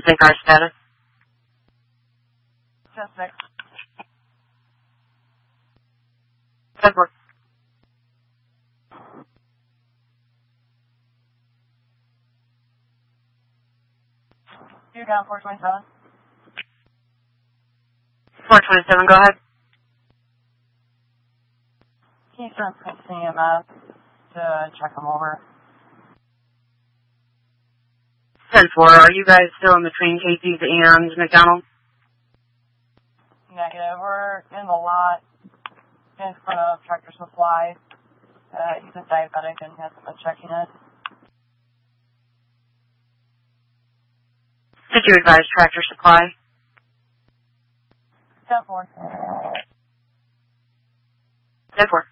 Sync our status. 10-6. 10-4. You're down 427. 427, go ahead. Can you send CMS to check them over? 10-4, are you guys still in between Casey's and McDonald's? Negative. We're in the lot in front of Tractor Supply. He's a diabetic and hasn't been checking it. Did you advise Tractor Supply? 10-4. 10-4.